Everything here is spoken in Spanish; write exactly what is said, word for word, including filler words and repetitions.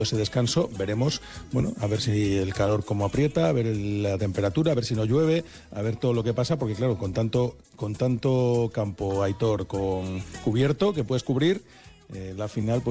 ese descanso veremos, bueno, a ver si el calor cómo aprieta, a ver el, la temperatura, a ver si no llueve, a ver todo lo que pasa, porque claro, con tanto, con tanto campo, Aitor, con cubierto que puedes cubrir, eh, la final... Pues,